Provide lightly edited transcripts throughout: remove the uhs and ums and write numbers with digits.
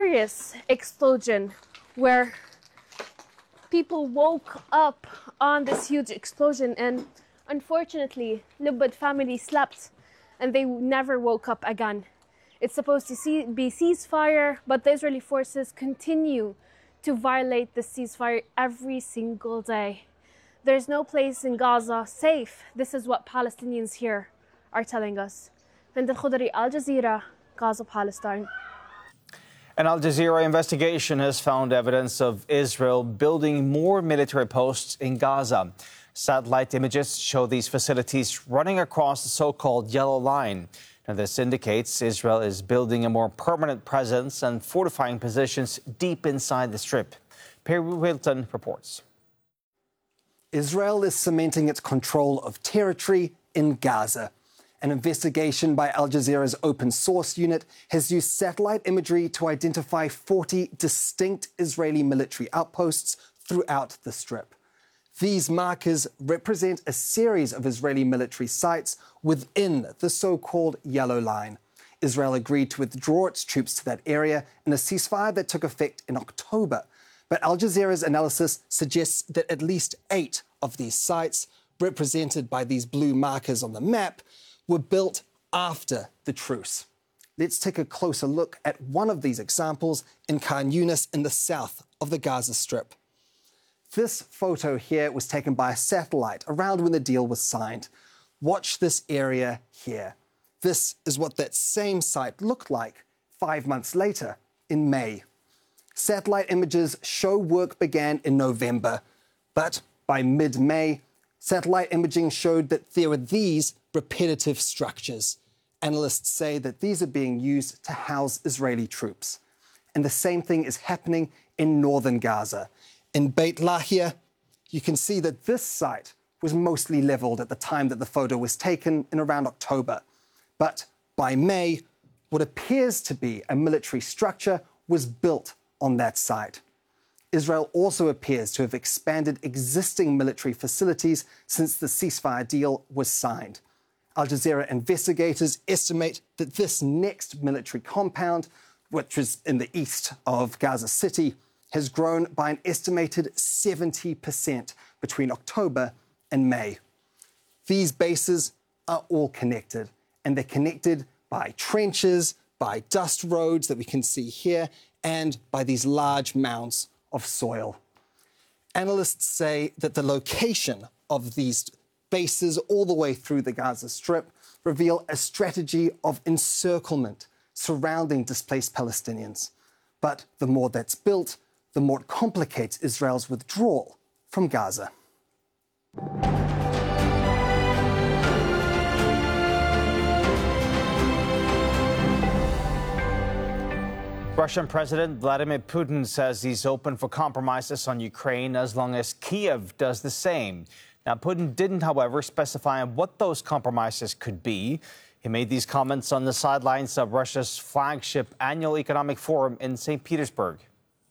mysterious explosion where people woke up on this huge explosion, and unfortunately, Lubbad family slept and they never woke up again. It's supposed to be ceasefire, but the Israeli forces continue to violate the ceasefire every single day. There's no place in Gaza safe. This is what Palestinians here are telling us. Hind al-Khudri, Al Jazeera, Gaza, Palestine. An Al Jazeera investigation has found evidence of Israel building more military posts in Gaza. Satellite images show these facilities running across the so-called Yellow Line. Now, this indicates Israel is building a more permanent presence and fortifying positions deep inside the Strip. Perry Wilton reports. Israel is cementing its control of territory in Gaza. An investigation by Al Jazeera's open source unit has used satellite imagery to identify 40 distinct Israeli military outposts throughout the Strip. These markers represent a series of Israeli military sites within the so-called Yellow Line. Israel agreed to withdraw its troops to that area in a ceasefire that took effect in October. But Al Jazeera's analysis suggests that at least 8 of these sites, represented by these blue markers on the map, were built after the truce. Let's take a closer look at one of these examples in Khan Yunis in the south of the Gaza Strip. This photo here was taken by a satellite around when the deal was signed. Watch this area here. This is what that same site looked like 5 months later in May. Satellite images show work began in November, but by mid-May, satellite imaging showed that there were these repetitive structures. Analysts say that these are being used to house Israeli troops. And the same thing is happening in northern Gaza. In Beit Lahia, you can see that this site was mostly leveled at the time that the photo was taken in around October. But by May, what appears to be a military structure was built on that site. Israel also appears to have expanded existing military facilities since the ceasefire deal was signed. Al Jazeera investigators estimate that this next military compound, which is in the east of Gaza City, has grown by an estimated 70% between October and May. These bases are all connected, and they're connected by trenches, by dust roads that we can see here, and by these large mounds of soil. Analysts say that the location of these bases all the way through the Gaza Strip reveal a strategy of encirclement surrounding displaced Palestinians. But the more that's built, the more it complicates Israel's withdrawal from Gaza. Russian President Vladimir Putin says he's open for compromises on Ukraine as long as Kiev does the same. Now, Putin didn't, however, specify what those compromises could be. He made these comments on the sidelines of Russia's flagship annual economic forum in St. Petersburg.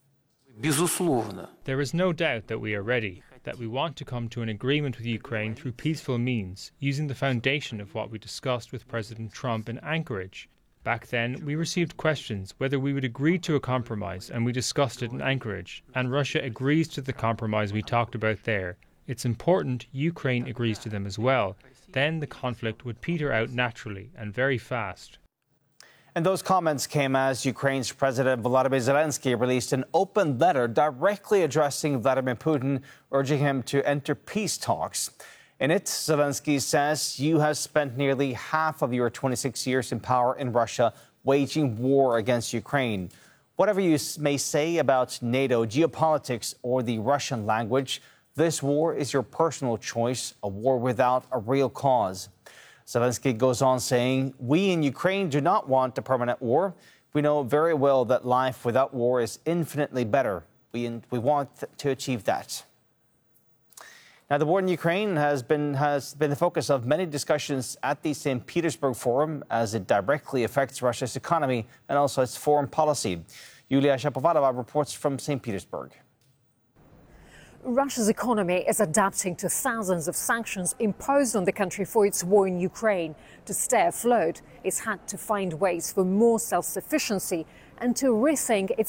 There is no doubt that we are ready, that we want to come to an agreement with Ukraine through peaceful means, using the foundation of what we discussed with President Trump in Anchorage. Back then, we received questions whether we would agree to a compromise, and we discussed it in Anchorage. And Russia agrees to the compromise we talked about there. It's important Ukraine agrees to them as well. Then the conflict would peter out naturally and very fast. And those comments came as Ukraine's President Volodymyr Zelensky released an open letter directly addressing Vladimir Putin, urging him to enter peace talks. In it, Zelensky says you have spent nearly half of your 26 years in power in Russia waging war against Ukraine. Whatever you may say about NATO, geopolitics, or the Russian language, this war is your personal choice, a war without a real cause. Zelensky goes on saying, we in Ukraine do not want a permanent war. We know very well that life without war is infinitely better. We want to achieve that. Now, the war in Ukraine has been the focus of many discussions at the St. Petersburg Forum as it directly affects Russia's economy and also its foreign policy. Yulia Shapovalova reports from St. Petersburg. Russia's economy is adapting to thousands of sanctions imposed on the country for its war in Ukraine. To stay afloat, it's had to find ways for more self-sufficiency and to rethink its